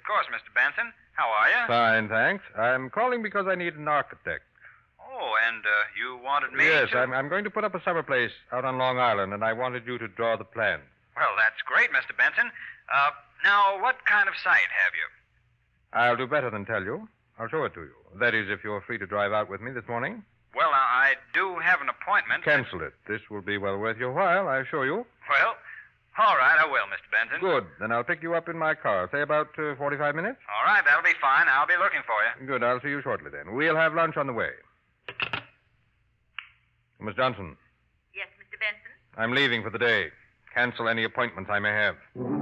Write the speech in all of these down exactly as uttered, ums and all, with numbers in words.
of course, Mister Benson. How are you? Fine, thanks. I'm calling because I need an architect. Oh, and uh, you wanted me Yes, to... I'm, I'm going to put up a summer place out on Long Island, and I wanted you to draw the plan. Well, that's great, Mister Benson. Uh, now, what kind of site have you? I'll do better than tell you. I'll show it to you. That is, if you're free to drive out with me this morning. Well, I do have an appointment. Cancel it. This will be well worth your while, I assure you. Well, all right, I will, Mister Benson. Good. Then I'll pick you up in my car. Say about uh, forty-five minutes? All right, that'll be fine. I'll be looking for you. Good. I'll see you shortly then. We'll have lunch on the way. Miss Johnson. Yes, Mister Benson? I'm leaving for the day. Cancel any appointments I may have.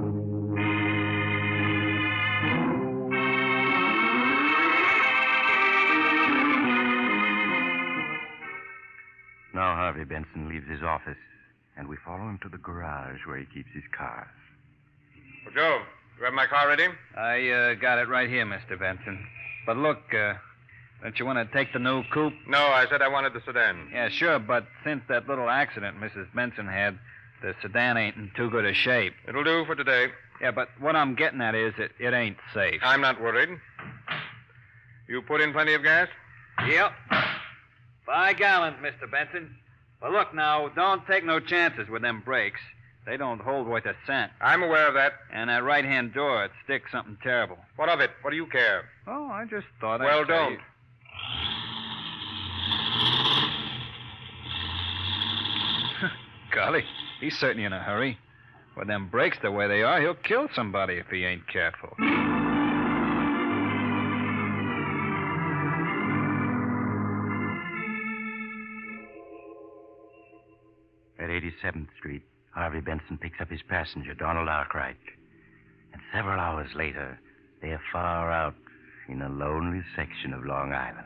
Now Harvey Benson leaves his office, and we follow him to the garage where he keeps his cars. Well, Joe, you have my car ready? I uh, got it right here, Mister Benson. But look, uh, don't you want to take the new coupe? No, I said I wanted the sedan. Yeah, sure, but since that little accident Missus Benson had, the sedan ain't in too good a shape. It'll do for today. Yeah, but what I'm getting at is it, it ain't safe. I'm not worried. You put in plenty of gas? Yep. Five gallons, Mister Benson. Well, look now, don't take no chances with them brakes. They don't hold worth a cent. I'm aware of that. And that right-hand door, it sticks something terrible. What of it? What do you care? Oh, I just thought I'd Well, tell don't. you. Golly, he's certainly in a hurry. With them brakes the way they are, he'll kill somebody if he ain't careful. At eighty-seventh Street, Harvey Benson picks up his passenger, Donald Arkwright. And several hours later, they are far out in a lonely section of Long Island.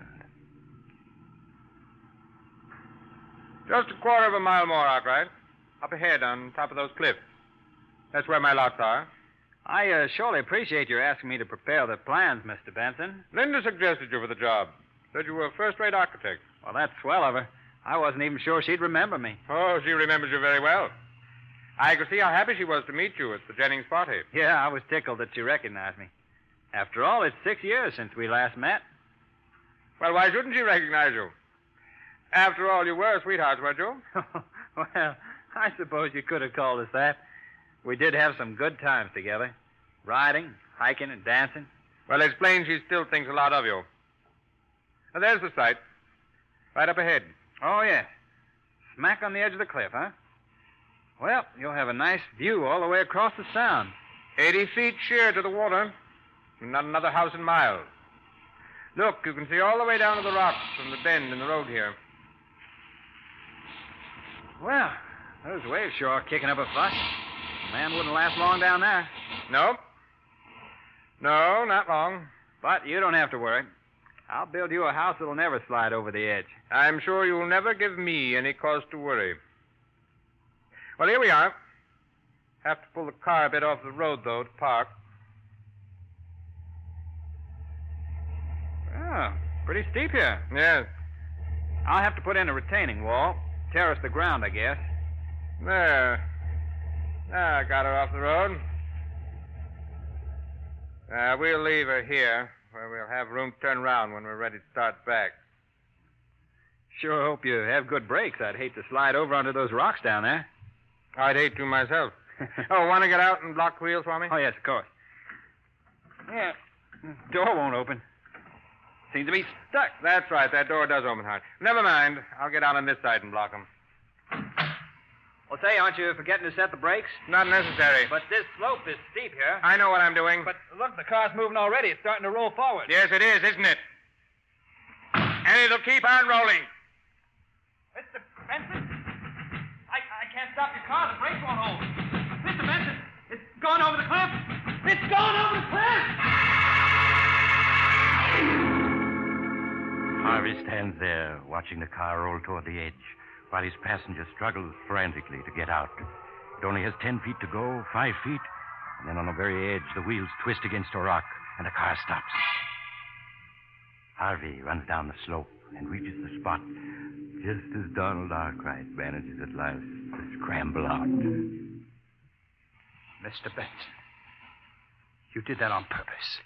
Just a quarter of a mile more, Arkwright. Up ahead on top of those cliffs. That's where my lots are. I uh, surely appreciate your asking me to prepare the plans, Mister Benson. Linda suggested you for the job. Said you were a first-rate architect. Well, that's swell of her. I wasn't even sure she'd remember me. Oh, she remembers you very well. I could see how happy she was to meet you at the Jennings party. Yeah, I was tickled that she recognized me. After all, it's six years since we last met. Well, why shouldn't she recognize you? After all, you were sweethearts, weren't you? Well, I suppose you could have called us that. We did have some good times together. Riding, hiking, and dancing. Well, it's plain she still thinks a lot of you. Now, there's the site. Right up ahead. Oh, yes. Smack on the edge of the cliff, huh? Well, you'll have a nice view all the way across the sound. Eighty feet sheer to the water. Not another house in miles. Look, you can see all the way down to the rocks from the bend in the road here. Well, those waves sure are kicking up a fuss. A man wouldn't last long down there. No. No, not long. But you don't have to worry. I'll build you a house that'll never slide over the edge. I'm sure you'll never give me any cause to worry. Well, here we are. Have to pull the car a bit off the road, though, to park. Oh, pretty steep here. Yes. I'll have to put in a retaining wall. Terrace the ground, I guess. There. Ah, got her off the road. Uh, we'll leave her here, where we'll have room to turn around when we're ready to start back. Sure hope you have good brakes. I'd hate to slide over onto those rocks down there. I'd hate to myself. Oh, want to get out and block the wheels for me? Oh, yes, of course. Yeah, door won't open. Seems to be stuck. That's right. That door does open hard. Never mind. I'll get out on this side and block them. Well, say, aren't you forgetting to set the brakes? Not necessary. But this slope is steep here. I know what I'm doing. But look, the car's moving already. It's starting to roll forward. Yes, it is, isn't it? And it'll keep on rolling. Mister Benson? I, I can't stop your car. The brakes won't hold. Mister Benson, it's gone over the cliff. It's gone over the cliff! Harvey stands there, watching the car roll toward the edge, while his passenger struggles frantically to get out. It only has ten feet to go, five feet, and then on the very edge, the wheels twist against a rock, and the car stops. Harvey runs down the slope and reaches the spot just as Donald Arkwright manages at last to scramble out. Mister Benson, you did that on purpose.